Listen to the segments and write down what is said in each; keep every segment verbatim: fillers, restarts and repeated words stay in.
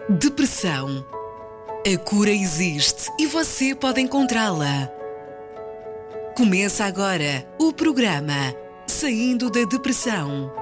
Depressão. A cura existe e você pode encontrá-la. Começa agora o programa Saindo da Depressão.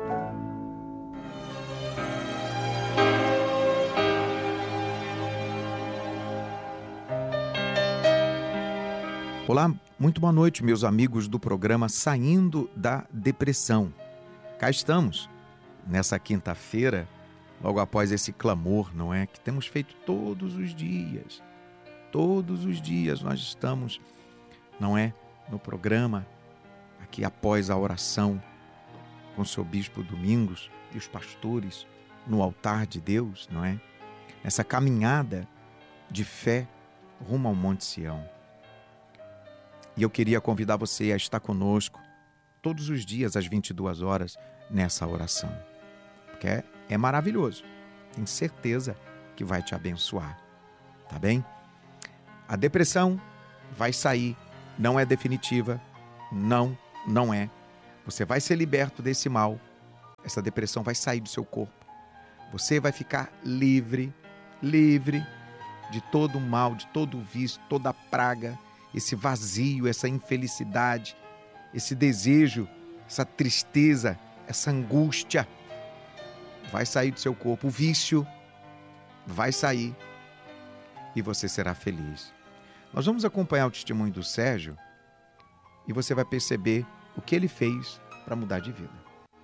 Olá, muito boa noite, meus amigos do programa Saindo da Depressão. Cá estamos, nessa quinta-feira, logo após esse clamor, não é? Que temos feito todos os dias. Todos os dias nós estamos, não é? No programa, aqui após a oração, com o seu Bispo Domingos e os pastores no altar de Deus, não é? Essa caminhada de fé rumo ao Monte Sião. E eu queria convidar você a estar conosco todos os dias às vinte e duas horas nessa oração. Porque é, é maravilhoso. Tenho certeza que vai te abençoar. Tá bem? A depressão vai sair. Não é definitiva. Não, não é. Você vai ser liberto desse mal. Essa depressão vai sair do seu corpo. Você vai ficar livre, livre de todo o mal, de todo o vício, toda a praga, esse vazio, essa infelicidade, esse desejo, essa tristeza, essa angústia. Vai sair do seu corpo. O vício vai sair e você será feliz. Nós vamos acompanhar o testemunho do Sérgio e você vai perceber o que ele fez para mudar de vida.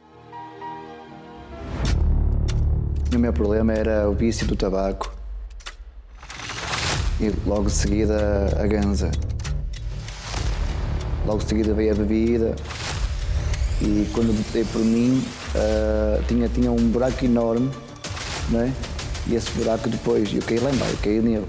O meu problema era o vício do tabaco e logo de seguida a ganza. Logo de seguida veio a bebida e quando dei por mim uh, tinha, tinha um buraco enorme, não é? E esse buraco depois, eu caí lá embaixo, eu caí nele.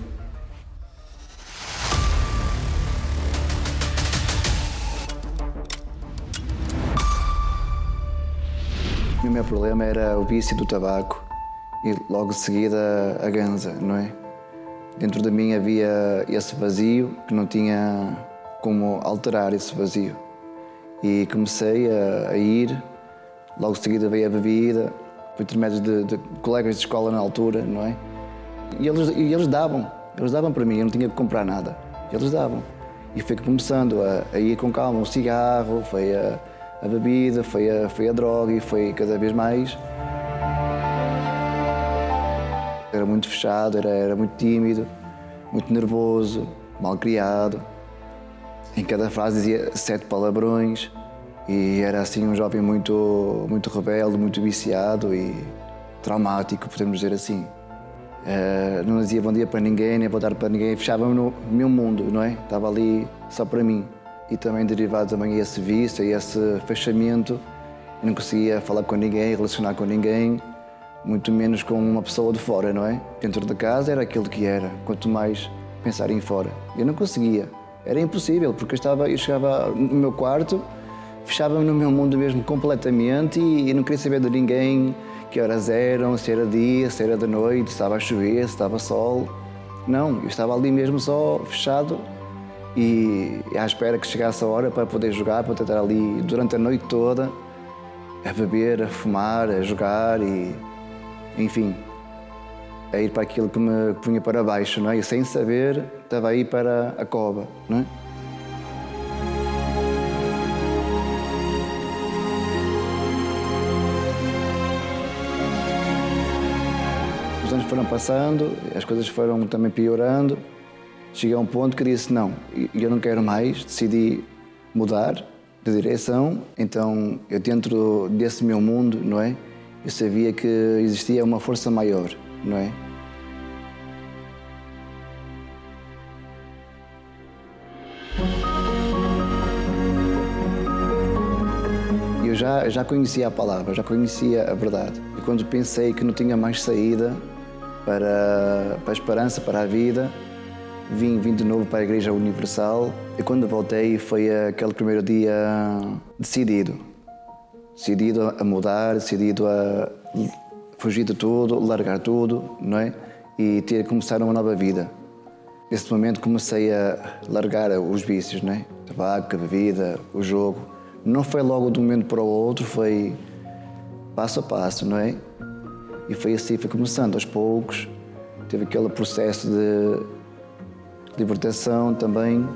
O meu problema era o vício do tabaco e logo de seguida a ganza, não é? Dentro de mim havia esse vazio que não tinha como alterar esse vazio. E comecei a, a ir, logo de seguida veio a bebida, por intermédio de, de colegas de escola na altura, não é? E eles, e eles davam, eles davam para mim, eu não tinha que comprar nada, eles davam. E fui começando a, a ir com calma, o cigarro, foi a, a bebida, foi a, foi a droga e foi cada vez mais. Era muito fechado, era, era muito tímido, muito nervoso, mal criado. Em cada frase dizia sete palavrões e era assim um jovem muito, muito rebelde, muito viciado e traumático, podemos dizer assim. Uh, não dizia bom dia para ninguém, nem boa tarde para ninguém, fechava-me no meu mundo, não é? Estava ali só para mim. E também derivado também a esse vício, a esse fechamento, eu não conseguia falar com ninguém, relacionar com ninguém, muito menos com uma pessoa de fora, não é? Dentro da casa era aquilo que era, quanto mais pensar em fora. Eu não conseguia. Era impossível, porque eu, estava, eu chegava no meu quarto, fechava-me no meu mundo mesmo completamente e, e não queria saber de ninguém, que horas eram, se era dia, se era de noite, se estava a chover, se estava sol. Não, eu estava ali mesmo só fechado e à espera que chegasse a hora para poder jogar, para estar ali durante a noite toda, a beber, a fumar, a jogar e, enfim, a ir para aquilo que me punha para baixo, não é? E sem saber, estava aí para a cova, não é? Os anos foram passando, as coisas foram também piorando. Cheguei a um ponto que disse, não, eu não quero mais, decidi mudar de direção. Então, eu dentro desse meu mundo, não é? Eu sabia que existia uma força maior, não é? Eu já, já conhecia a palavra, já conhecia a verdade. E quando pensei que não tinha mais saída para, para a esperança, para a vida, vim, vim de novo para a Igreja Universal. E quando voltei foi aquele primeiro dia decidido. Decidido a mudar, decidido a fugir de tudo, largar tudo, não é? E ter que começar uma nova vida. Nesse momento comecei a largar os vícios, não é? Tabaco, a bebida, o jogo. Não foi logo de um momento para o outro, foi passo a passo, não é? E foi assim, foi começando aos poucos, teve aquele processo de libertação também.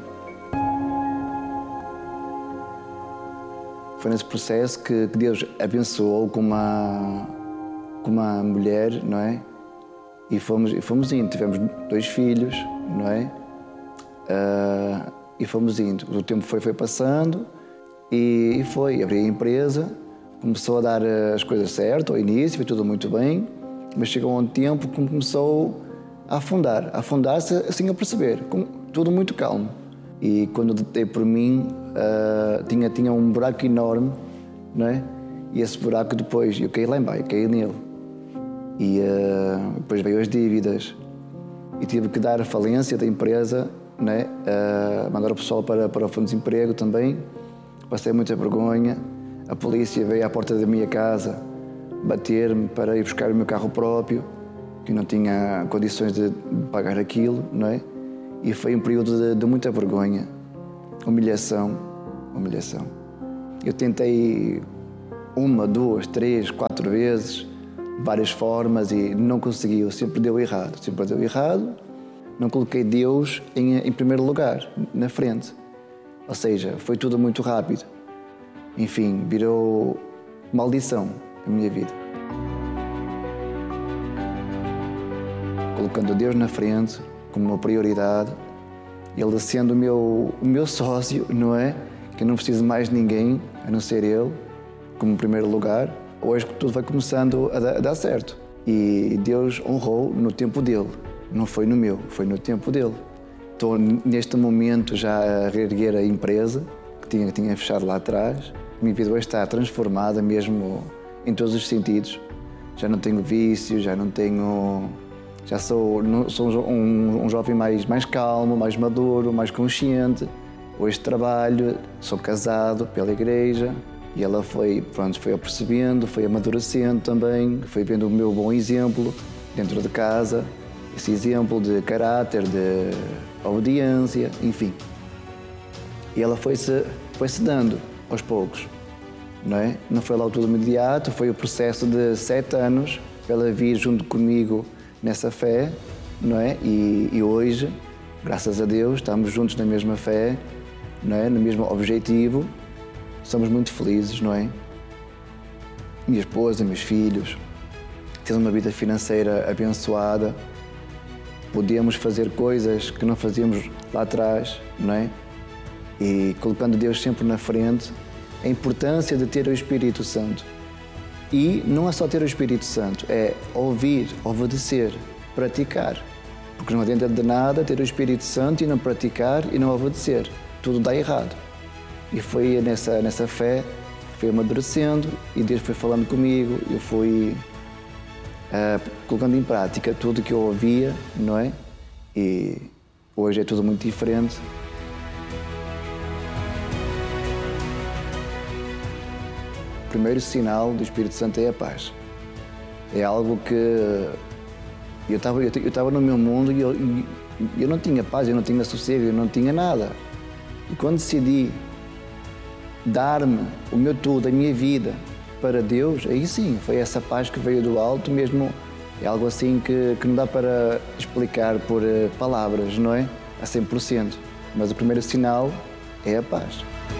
Foi nesse processo que Deus abençoou com uma, com uma mulher, não é? E fomos, e fomos indo, tivemos dois filhos, não é? Uh, e fomos indo. O tempo foi, foi passando e, e foi. Abri a empresa, começou a dar as coisas certas ao início, foi tudo muito bem, mas chegou um tempo que começou a afundar, a afundar-se assim a perceber, com, tudo muito calmo. E quando dei por mim, uh, tinha, tinha um buraco enorme, não é? E esse buraco depois, eu caí lá embaixo, caí nele. E uh, depois veio as dívidas e tive que dar a falência da empresa, né? Uh, mandar o pessoal para, para o fundo de desemprego também. Passei muita vergonha. A polícia veio à porta da minha casa bater-me para ir buscar o meu carro próprio, que não tinha condições de, de pagar aquilo, não é? E foi um período de, de muita vergonha, humilhação, humilhação. Eu tentei uma, duas, três, quatro vezes, várias formas e não conseguiu, sempre deu errado, sempre deu errado. Não coloquei Deus em, em primeiro lugar, na frente. Ou seja, foi tudo muito rápido. Enfim, virou maldição a minha vida. Colocando Deus na frente, como uma prioridade, Ele sendo o meu, o meu sócio, não é? Que eu não preciso mais de ninguém, a não ser Ele, como primeiro lugar. Hoje tudo vai começando a dar, a dar certo. E Deus honrou no tempo dele. Não foi no meu, foi no tempo dele. Estou neste momento já a reerguer a empresa que tinha, que tinha fechado lá atrás. A minha vida hoje está transformada mesmo em todos os sentidos. Já não tenho vícios, já não tenho... Já sou, sou um, um jovem mais, mais calmo, mais maduro, mais consciente. Hoje trabalho, sou casado pela igreja. E ela foi, pronto, foi apercebendo, foi amadurecendo também, foi vendo o meu bom exemplo dentro de casa, esse exemplo de caráter, de obediência, enfim. E ela foi-se foi-se dando aos poucos, não é? Não foi logo tudo imediato, foi o processo de sete anos para ela vir junto comigo nessa fé, não é? E, e hoje, graças a Deus, estamos juntos na mesma fé, não é? No mesmo objetivo. Somos muito felizes, não é? Minha esposa, meus filhos, temos uma vida financeira abençoada, podemos fazer coisas que não fazíamos lá atrás, não é? E colocando Deus sempre na frente, a importância de ter o Espírito Santo. E não é só ter o Espírito Santo, é ouvir, obedecer, praticar. Porque não adianta de nada ter o Espírito Santo e não praticar e não obedecer. Tudo dá errado. E foi nessa, nessa fé, fui amadurecendo e Deus foi falando comigo, eu fui uh, colocando em prática tudo que eu ouvia, não é? E hoje é tudo muito diferente. O primeiro sinal do Espírito Santo é a paz. É algo que eu estava eu estava no meu mundo e eu, eu não tinha paz, eu não tinha sossego, eu não tinha nada. E quando decidi dar-me o meu tudo, a minha vida para Deus, aí sim, foi essa paz que veio do alto mesmo. É algo assim que, que não dá para explicar por uh, palavras, não é? A cem por cento. Mas o primeiro sinal é a paz.